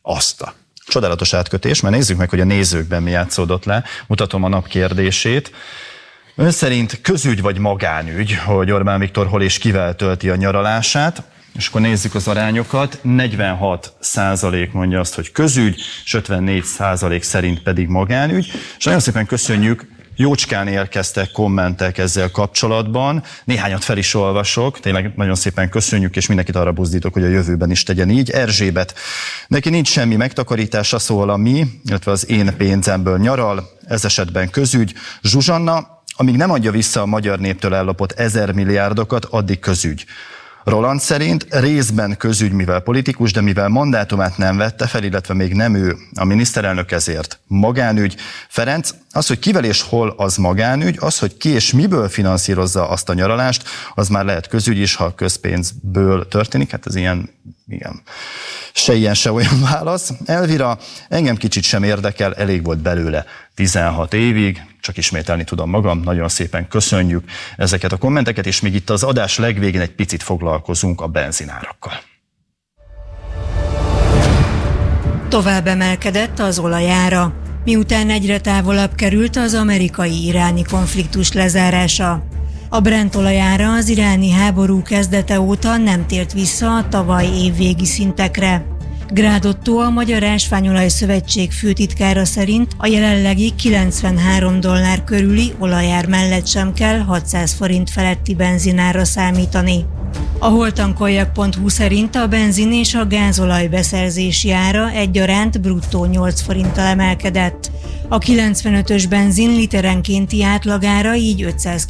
Azt a csodálatos átkötés, mert nézzük meg, hogy a nézőkben mi játszódott le. Mutatom a nap kérdését. Ön szerint közügy vagy magánügy, hogy Orbán Viktor hol és kivel tölti a nyaralását? És akkor nézzük az arányokat. 46% mondja azt, hogy közügy, és 54% szerint pedig magánügy. És nagyon szépen köszönjük, jócskán érkeztek kommentek ezzel kapcsolatban. Néhányat fel is olvasok, tényleg nagyon szépen köszönjük, és mindenkit arra buzdítok, hogy a jövőben is tegyen így. Erzsébet, neki nincs semmi megtakarítása, szóval a mi, illetve az én pénzemből nyaral, ez esetben közügy. Zsuzsanna, amíg nem adja vissza a magyar néptől ellopott 1000 milliárdokat, addig közügy. Roland szerint részben közügy, mivel politikus, de mivel mandátumát nem vette fel, illetve még nem ő a miniszterelnök, ezért magánügy. Ferenc, az, hogy kivel és hol, az magánügy, az, hogy ki és miből finanszírozza azt a nyaralást, az már lehet közügy is, ha közpénzből történik. Hát ez ilyen, igen, se ilyen, se olyan válasz. Elvira, engem kicsit sem érdekel, elég volt belőle 16 évig, csak ismételni tudom magam, nagyon szépen köszönjük ezeket a kommenteket, és még itt az adás legvégén egy picit foglalkozunk a benzinárakkal. Tovább emelkedett az olajára, miután egyre távolabb került az amerikai-iráni konfliktus lezárása. A Brent olajára az iráni háború kezdete óta nem tért vissza a tavaly évvégi szintekre. Grád Ottó, a Magyar Ásványolaj Szövetség főtitkára szerint a jelenlegi $93 körüli olajár mellett sem kell 600 forint feletti benzinára számítani. A holtankoljak.hu szerint a benzin és a gázolaj beszerzési ára egyaránt bruttó 8 forinttal emelkedett. A 95-ös benzin literenkénti átlagára így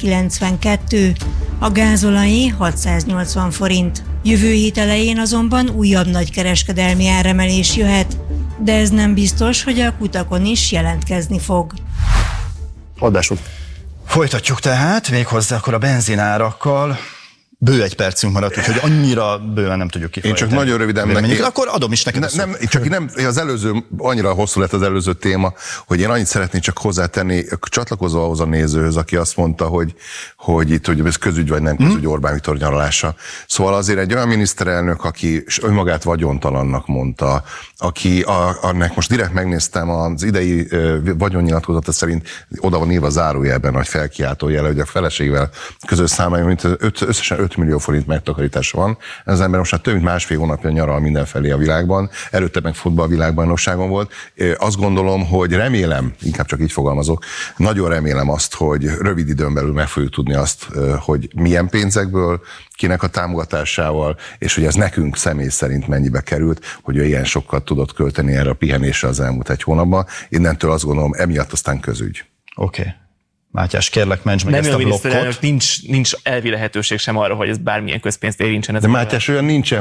592, a gázolajé 680 forint. Jövő hét elején azonban újabb nagykereskedelmi áremelés jöhet, de ez nem biztos, hogy a kutakon is jelentkezni fog. Adásunk. Folytatjuk tehát, méghozzá akkor a benzinárakkal. Bő egy percünk maradt, úgyhogy annyira bőven nem tudjuk kifejteni. Én csak nagyon röviden... Akkor adom is neked az előző, annyira hosszú lett az előző téma, hogy én annyit szeretnék csak hozzátenni, csatlakozva ahhoz a nézőhöz, aki azt mondta, hogy itt hogy ez közügy vagy nem közügy Orbán Viktor nyaralása. Szóval azért egy olyan miniszterelnök, aki önmagát vagyontalannak mondta, aki annak most direkt megnéztem az idei vagyonnyilatkozata szerint, oda van írva zárójelben nagy felkiáltójel, hogy a feleségével közös számára, mint összesen 5 millió forint megtakarítása van. Ez az ember most már több mint másfél hónapja nyaral mindenfelé a világban, előtte meg futballvilágbajnokságon volt. Azt gondolom, hogy remélem, inkább csak így fogalmazok, nagyon remélem azt, hogy rövid időn belül meg fogjuk tudni azt, hogy milyen pénzekből, kinek a támogatásával, és hogy ez nekünk személy szerint mennyibe került, hogy ő ilyen sokat tudott költeni erre a pihenésre az elmúlt egy hónapban. Innentől azt gondolom, emiatt aztán közügy. Oké. Mátyás, kérlek, ments meg nem ezt a blokkot. Nincs elvi lehetőség sem arra, hogy ez bármilyen közpénzt érintsen. De Mátyás, olyan nincsen,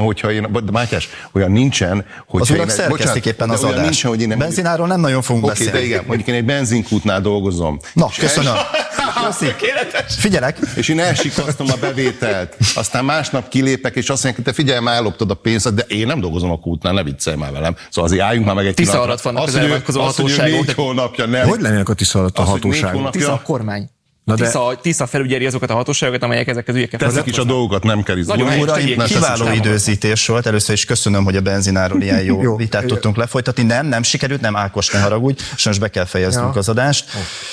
olyan nincsen, hogyha... Az urak szerkesztik éppen az adást. Nincsen, hogy benzináról nem nagyon fogunk beszélni. De igen, mondjuk én egy benzinkútnál dolgozom. Na, köszönöm. Figyelek. És én elsikasztom a bevételt, aztán másnap kilépek, és azt mondják, hogy te figyelj, már elloptad a pénzt, de én nem dolgozom a kútnál, ne viccelj már velem. Szóval azért álljunk már meg egy Tisza alatt vannak az elvállalkozó hatóságok. 4 hónapja nem. Hogy lennének a Tisza alatt a hatóságok? Tisza a kormány. Tisza felügyeli azokat a hatóságokat, amelyek ezek az ügyeket teszik is a dolgokat, nem kell izgulni. Uraim, kiváló időzítés volt. Először is köszönöm, hogy a benzináról ilyen jó vitát tudtunk lefolytatni. Nem sikerült, nem Ákos, ne haragudj, és most be kell fejeznünk az adást.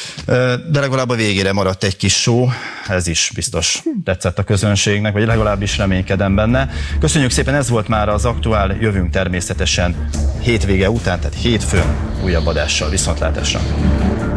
De legalább a végére maradt egy kis show, ez is biztos tetszett a közönségnek, vagy legalábbis reménykedem benne. Köszönjük szépen, ez volt már az aktuál, jövünk természetesen hétvége után, tehát hétfőn újabb adással. Viszontlátásra!